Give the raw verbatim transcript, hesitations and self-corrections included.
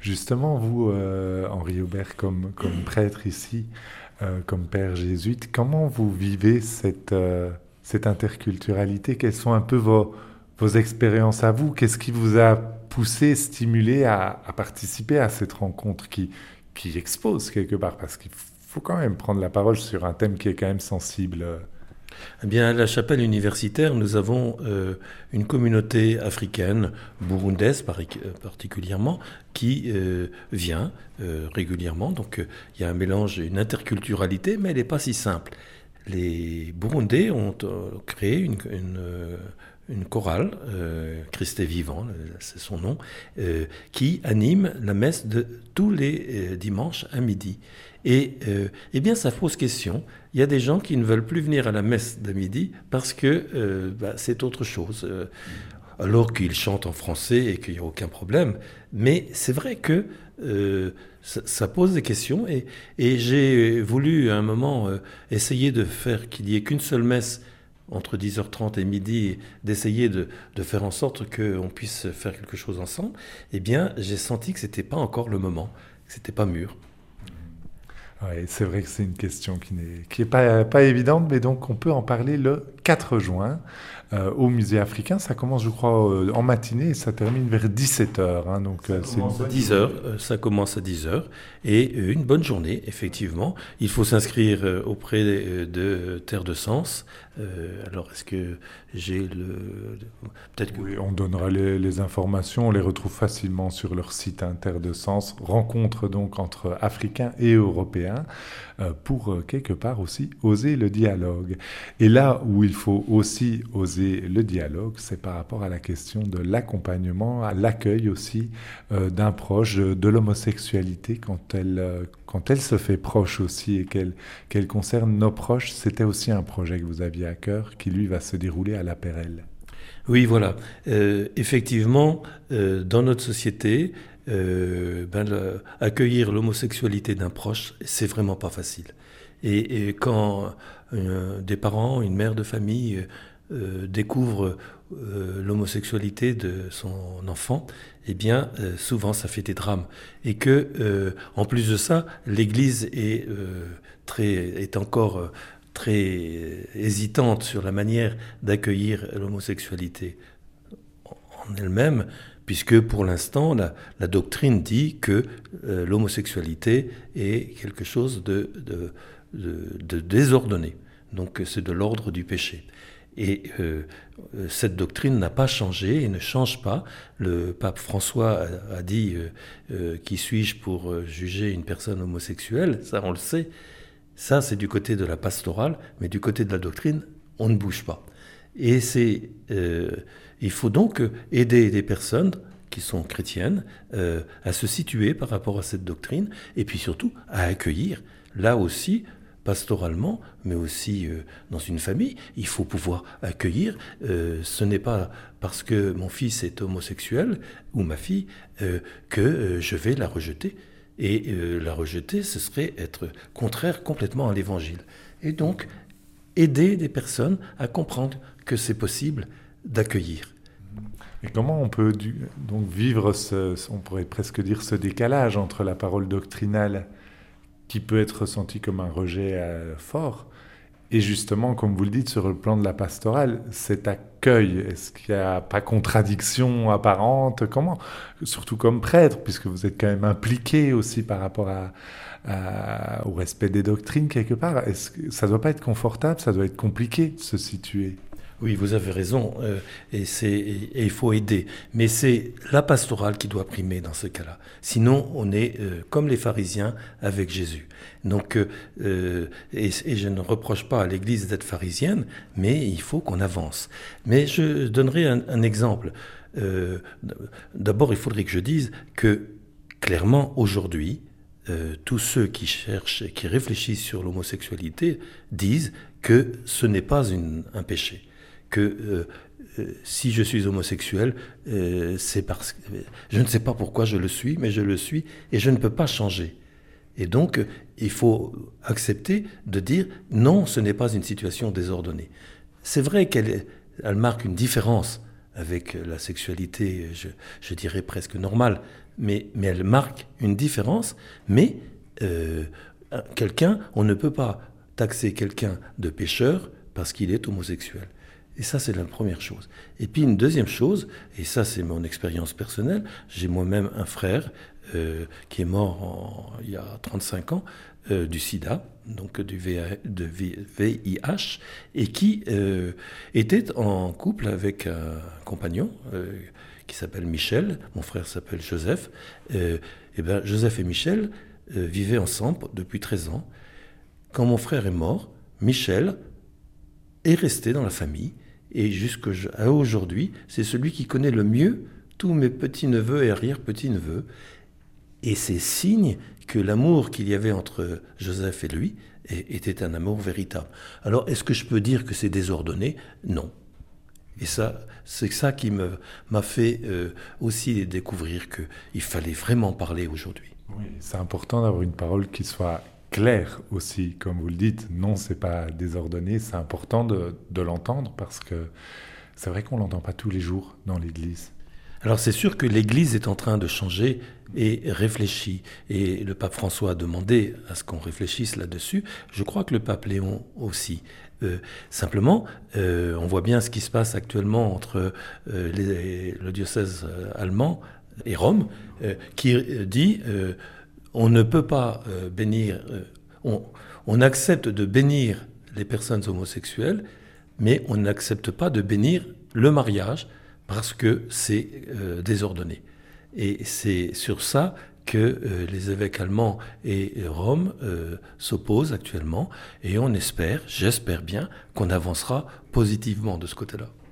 Justement, vous, euh, Henri Aubert, comme, comme prêtre ici, euh, comme père jésuite, comment vous vivez cette, euh, cette interculturalité? Quelles sont un peu vos, vos expériences à vous? Qu'est-ce qui vous a poussé, stimulé à, à participer à cette rencontre qui, qui expose quelque part? Parce qu'il faut quand même prendre la parole sur un thème qui est quand même sensible. Eh bien, à la chapelle universitaire, nous avons euh, une communauté africaine, burundaise par- euh, particulièrement, qui euh, vient euh, régulièrement. Donc, euh, il y a un mélange, une interculturalité, mais elle n'est pas si simple. Les Burundais ont euh, créé une, une, euh, une chorale, euh, Christ est vivant, euh, c'est son nom, euh, qui anime la messe de tous les euh, dimanches à midi. Et euh, eh bien, ça pose question. Il y a des gens qui ne veulent plus venir à la messe de midi parce que euh, bah, c'est autre chose, euh, alors qu'ils chantent en français et qu'il n'y a aucun problème. Mais c'est vrai que euh, ça, ça pose des questions et, et j'ai voulu à un moment euh, essayer de faire qu'il n'y ait qu'une seule messe entre dix heures trente et midi, et d'essayer de, de faire en sorte qu'on puisse faire quelque chose ensemble. Eh bien, j'ai senti que ce n'était pas encore le moment, que ce n'était pas mûr. Ouais, c'est vrai que c'est une question qui n'est qui est pas, pas évidente, mais donc on peut en parler le quatre juin euh, au musée africain. Ça commence, je crois, euh, en matinée et ça termine vers dix-sept heures. Hein, donc, Ça euh, c'est une commence à bonne dix journée. heures, euh, ça commence à dix heures et euh, une bonne journée, effectivement. Il faut s'inscrire euh, auprès euh, de Terre de Sens. Euh, alors, est-ce que j'ai le... Peut-être que... Oui, on donnera les, les informations, on les retrouve facilement sur leur site Inter de Sens. Rencontre donc entre Africains et Européens euh, pour euh, quelque part aussi oser le dialogue. Et là où il faut aussi oser le dialogue, c'est par rapport à la question de l'accompagnement, à l'accueil aussi euh, d'un proche, de, de l'homosexualité quand elle, euh, quand elle se fait proche aussi et qu'elle qu'elle concerne nos proches. C'était aussi un projet que vous aviez à cœur qui lui va se dérouler à la Pérelle. Oui, voilà. Euh, effectivement, euh, dans notre société, euh, ben, le- accueillir l'homosexualité d'un proche, c'est vraiment pas facile. Et, et quand euh, des parents, une mère de famille euh, euh, découvre euh, l'homosexualité de son enfant, eh bien, euh, souvent ça fait des drames. Et que, euh, en plus de ça, l'Église est euh, très, est encore euh, très hésitante sur la manière d'accueillir l'homosexualité en elle-même, puisque pour l'instant, la, la doctrine dit que euh, l'homosexualité est quelque chose de, de, de, de désordonné. Donc c'est de l'ordre du péché. Et euh, cette doctrine n'a pas changé et ne change pas. Le pape François a, a dit euh, euh, qui suis-je pour euh, juger une personne homosexuelle? Ça, on le sait. Ça, c'est du côté de la pastorale, mais du côté de la doctrine, on ne bouge pas. Et c'est, euh, il faut donc aider des personnes qui sont chrétiennes euh, à se situer par rapport à cette doctrine, et puis surtout à accueillir, là aussi, pastoralement, mais aussi euh, dans une famille, il faut pouvoir accueillir. Euh, ce n'est pas parce que mon fils est homosexuel ou ma fille euh, que euh, je vais la rejeter. Et euh, la rejeter, ce serait être contraire complètement à l'évangile. Et donc, aider des personnes à comprendre que c'est possible d'accueillir. Et comment on peut du- donc vivre ce, on pourrait presque dire ce décalage entre la parole doctrinale qui peut être ressentie comme un rejet euh, fort et justement, comme vous le dites, sur le plan de la pastorale, cet accueil, est-ce qu'il n'y a pas contradiction apparente? Comment? Surtout comme prêtre, puisque vous êtes quand même impliqué aussi par rapport à, à- au respect des doctrines quelque part. Est-ce que ça ne doit pas être confortable, ça doit être compliqué de se situer? Oui, vous avez raison, euh, et, c'est, et, et il faut aider. Mais c'est la pastorale qui doit primer dans ce cas-là. Sinon, on est euh, comme les pharisiens avec Jésus. Donc, euh, euh, et, et je ne reproche pas à l'Église d'être pharisienne, mais il faut qu'on avance. Mais je donnerai un, un exemple. Euh, D'abord, il faudrait que je dise que clairement, aujourd'hui, euh, tous ceux qui cherchent et qui réfléchissent sur l'homosexualité disent que ce n'est pas une- un péché. Que euh, euh, si je suis homosexuel, euh, c'est parce que je ne sais pas pourquoi je le suis, mais je le suis et je ne peux pas changer. Et donc, euh, il faut accepter de dire non, ce n'est pas une situation désordonnée. C'est vrai qu'elle elle marque une différence avec la sexualité, je, je dirais presque normale, mais, mais elle marque une différence. Mais euh, quelqu'un, on ne peut pas taxer quelqu'un de pécheur parce qu'il est homosexuel. Et ça, c'est la première chose. Et puis une deuxième chose, et ça c'est mon expérience personnelle, j'ai moi-même un frère euh, qui est mort en, il y a trente-cinq ans euh, du sida, donc du V I H, et qui euh, était en couple avec un compagnon euh, qui s'appelle Michel, mon frère s'appelle Joseph. Euh, et ben, Joseph et Michel euh, vivaient ensemble depuis treize ans. Quand mon frère est mort, Michel est resté dans la famille. Et jusqu'à aujourd'hui, c'est celui qui connaît le mieux tous mes petits-neveux et arrière-petits-neveux. Et c'est signe que l'amour qu'il y avait entre Joseph et lui était un amour véritable. Alors, est-ce que je peux dire que c'est désordonné ? Non. Et ça, c'est ça qui me, m'a fait euh, aussi découvrir qu'il fallait vraiment parler aujourd'hui. Oui, c'est important d'avoir une parole qui soit clair aussi, comme vous le dites. Non, c'est pas désordonné, c'est important de, de l'entendre parce que c'est vrai qu'on l'entend pas tous les jours dans l'Église. Alors c'est sûr que l'Église est en train de changer et réfléchit. Et le pape François a demandé à ce qu'on réfléchisse là-dessus. Je crois que le pape Léon aussi. Euh, simplement, euh, on voit bien ce qui se passe actuellement entre euh, les, le diocèse allemand et Rome, euh, qui dit... Euh, On ne peut pas euh, bénir, euh, on, on accepte de bénir les personnes homosexuelles, mais on n'accepte pas de bénir le mariage parce que c'est euh, désordonné. Et c'est sur ça que euh, les évêques allemands et Rome euh, s'opposent actuellement, et on espère, j'espère bien, qu'on avancera positivement de ce côté-là.